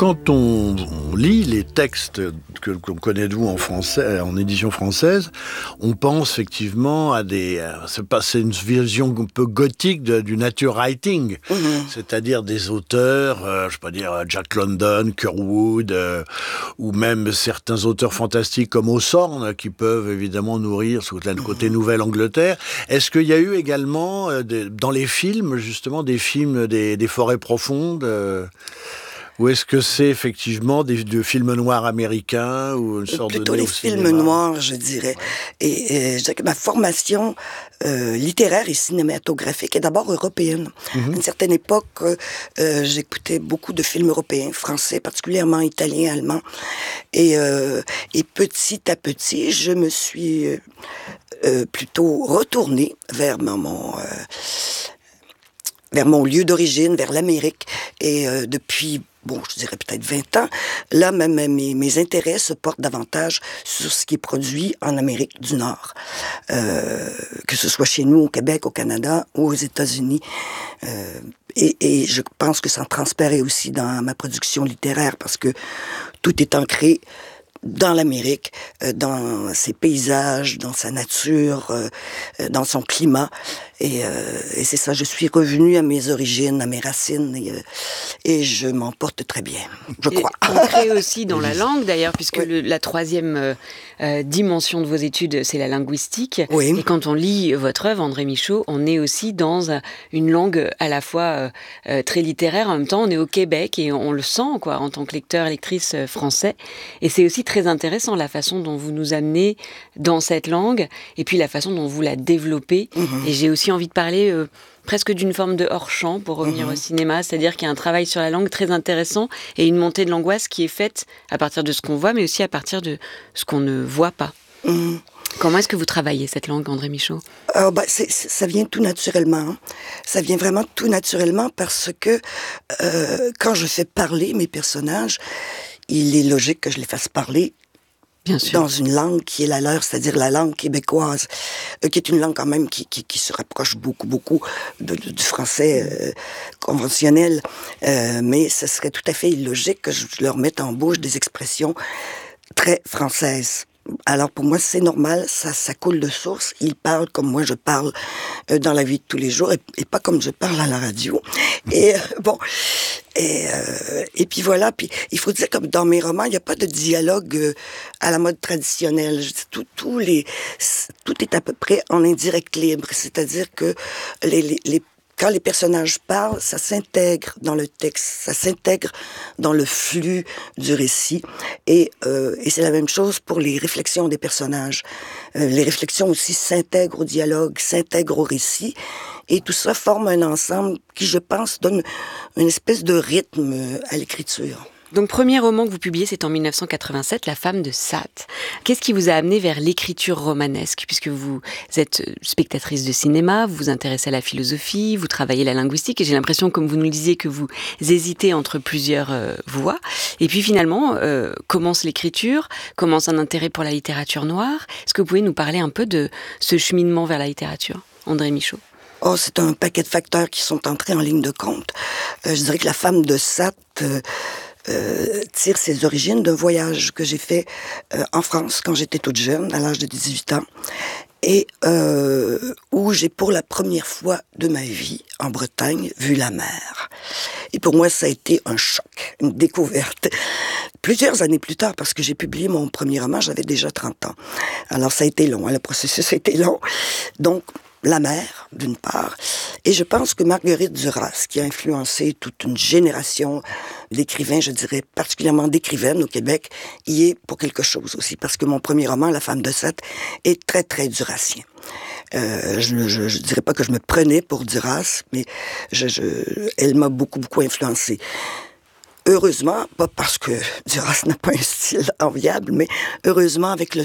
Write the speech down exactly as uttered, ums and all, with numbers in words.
quand on, on lit les textes que qu'on connaît de vous en français, en édition française, on pense effectivement à des... C'est, pas, c'est une vision un peu gothique de, du nature writing, mmh. c'est-à-dire des auteurs, euh, je peux pas dire Jack London, Curwood, euh, ou même certains auteurs fantastiques comme Hawthorne, qui peuvent évidemment nourrir sous le côté mmh. Nouvelle-Angleterre. Est-ce qu'il y a eu également, euh, des, dans les films, justement, des films des, des forêts profondes euh, ou est-ce que c'est effectivement des, des films noirs américains ou une sorte Plutôt de les films noirs, je dirais. Et, et je dirais que ma formation euh, littéraire et cinématographique est d'abord européenne. Mm-hmm. À une certaine époque, euh, j'écoutais beaucoup de films européens, français, particulièrement italien, allemand. Et, euh, et petit à petit, je me suis euh, plutôt retournée vers mon... Euh, vers mon lieu d'origine, vers l'Amérique. Et euh, depuis, bon, je dirais peut-être vingt ans, là, même mes, mes intérêts se portent davantage sur ce qui est produit en Amérique du Nord. Euh, que ce soit chez nous, au Québec, au Canada ou aux États-Unis. Euh, et, et je pense que ça transparaît aussi dans ma production littéraire parce que tout est ancré dans l'Amérique, euh, dans ses paysages, dans sa nature, euh, dans son climat. Et, euh, et c'est ça, je suis revenue à mes origines, à mes racines, et, euh, et je m'en porte très bien, je crois. Ancré aussi dans la langue, d'ailleurs, puisque oui. le, la troisième euh, euh, dimension de vos études, c'est la linguistique. Oui. Et quand on lit votre œuvre, André Michaud, on est aussi dans une langue à la fois euh, euh, très littéraire, en même temps, on est au Québec, et on, on le sent, quoi, en tant que lecteur, lectrice euh, français. Et c'est aussi très intéressant, la façon dont vous nous amenez dans cette langue, et puis la façon dont vous la développez. Mmh. Et j'ai aussi envie de parler euh, presque d'une forme de hors-champ pour revenir mmh. au cinéma, c'est-à-dire qu'il y a un travail sur la langue très intéressant et une montée de l'angoisse qui est faite à partir de ce qu'on voit, mais aussi à partir de ce qu'on ne voit pas. Mmh. Comment est-ce que vous travaillez cette langue, André Michaud? euh, bah, c'est, c'est, Ça vient tout naturellement. Hein. Ça vient vraiment tout naturellement parce que euh, quand je fais parler mes personnages, il est logique que je les fasse parler Bien sûr. Dans une langue qui est la leur, c'est-à-dire la langue québécoise, euh, qui est une langue quand même qui, qui, qui se rapproche beaucoup, beaucoup de, de, du français euh, conventionnel. Euh, mais ce serait tout à fait illogique que je leur mette en bouche des expressions très françaises. Alors pour moi, c'est normal, ça, ça coule de source. Ils parlent comme moi je parle euh, dans la vie de tous les jours et, et pas comme je parle à la radio. Et euh, bon, et, euh, et puis voilà. Puis il faut dire comme dans mes romans, il n'y a pas de dialogue euh, à la mode traditionnelle. Je dis, tout, tout les, tout est à peu près en indirect libre, c'est-à-dire que les, les, les quand les personnages parlent, ça s'intègre dans le texte, ça s'intègre dans le flux du récit. Et, euh, et c'est la même chose pour les réflexions des personnages. Euh, les réflexions aussi s'intègrent au dialogue, s'intègrent au récit. Et tout ça forme un ensemble qui, je pense, donne une espèce de rythme à l'écriture. Donc, premier roman que vous publiez, c'est en dix-neuf cent quatre-vingt-sept, La femme de Satte. Qu'est-ce qui vous a amené vers l'écriture romanesque? Puisque vous êtes spectatrice de cinéma, vous vous intéressez à la philosophie, vous travaillez la linguistique, et j'ai l'impression, comme vous nous le disiez, que vous hésitez entre plusieurs euh, voies. Et puis finalement, euh, commence l'écriture, commence un intérêt pour la littérature noire. Est-ce que vous pouvez nous parler un peu de ce cheminement vers la littérature, André Michaud? Oh, c'est un paquet de facteurs qui sont entrés en ligne de compte. Euh, je dirais que La femme de Satte... Euh, Euh, tire ses origines d'un voyage que j'ai fait euh, en France quand j'étais toute jeune, à l'âge de dix-huit ans, et euh, où j'ai pour la première fois de ma vie, en Bretagne, vu la mer. Et pour moi, ça a été un choc, une découverte. Plusieurs années plus tard, parce que j'ai publié mon premier roman, j'avais déjà trente ans. Alors ça a été long, hein, le processus a été long. Donc, la mer, d'une part, et je pense que Marguerite Duras, qui a influencé toute une génération d'écrivains, je dirais particulièrement d'écrivaines au Québec, y est pour quelque chose aussi, parce que mon premier roman, La femme de Satte, est très, très durassien. Euh, je ne dirais pas que je me prenais pour Duras, mais je, je, elle m'a beaucoup, beaucoup influencé. Heureusement, pas parce que Duras n'a pas un style enviable, mais heureusement, avec le